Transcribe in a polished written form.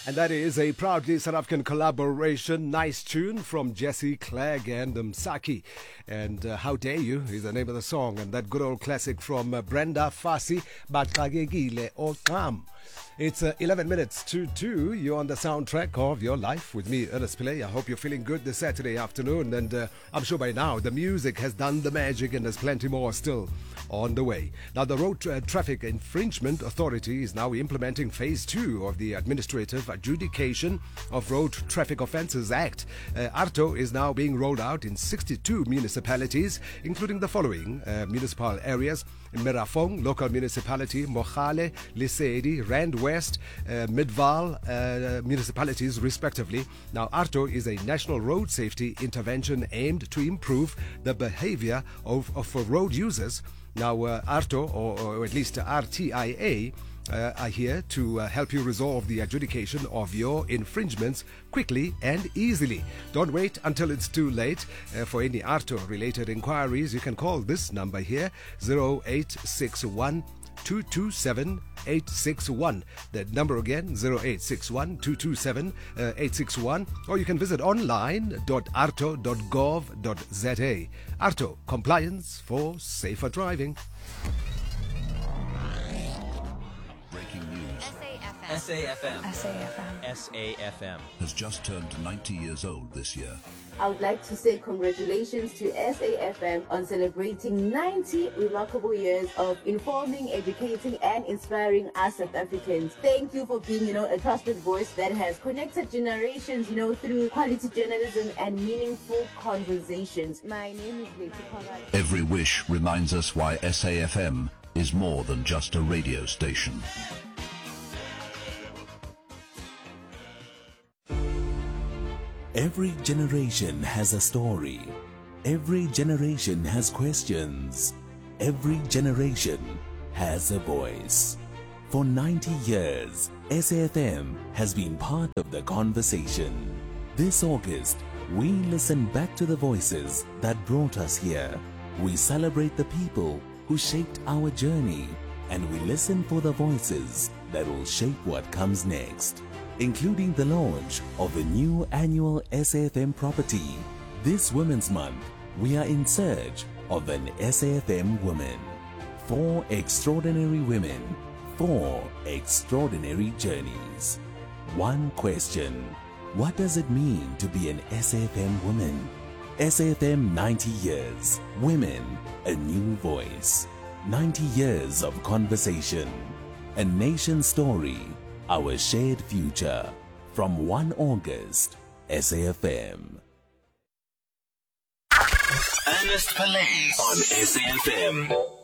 And that is a proudly South African collaboration. Nice tune from Jesse Clegg and Msaki. And How Dare You is the name of the song. And that good old classic from Brenda Fassie, Baxakekile Oxam. It's 11 minutes to 2. You're on the soundtrack of your life with me, Ernest Pillay. I hope you're feeling good this Saturday afternoon. And I'm sure by now the music has done the magic and there's plenty more still on the way. Now, the Road Traffic Infringement Authority is now implementing Phase 2 of the Administrative Adjudication of Road Traffic Offences Act. ARTO is now being rolled out in 62 municipalities, including the following municipal areas: Merafong Local Municipality, Mohale, Lesedi, Rand West, Midval municipalities respectively. Now, ARTO is a national road safety intervention aimed to improve the behavior of road users. Now, ARTO, or at least RTIA, are here to help you resolve the adjudication of your infringements quickly and easily. Don't wait until it's too late. For any ARTO-related inquiries, you can call this number here, 0861 227 861. That number again, 0861 227 861. Or you can visit online.arto.gov.za. ARTO, compliance for safer driving. SAFM. SAFM. SAFM has just turned 90 years old this year. I would like to say congratulations to SAFM on celebrating 90 remarkable years of informing, educating, and inspiring us South Africans. Thank you for being, a trusted voice that has connected generations, through quality journalism and meaningful conversations. My name is Leti Pagala. Every wish reminds us why SAFM is more than just a radio station. Every generation has a story. Every generation has questions. Every generation has a voice. For 90 years, SAFM has been part of the conversation. This August, we listen back to the voices that brought us here. We celebrate the people who shaped our journey, and we listen for the voices that will shape what comes next, including the launch of the new annual SAFM property. This Women's Month, we are in search of an SAFM woman. 4 extraordinary women, 4 extraordinary journeys. One question: what does it mean to be an SAFM woman? SAFM 90 years. Women, a new voice. 90 years of conversation. A nation story. Our shared future. From 1 August, SAFM. Ernest Pillay on SAFM.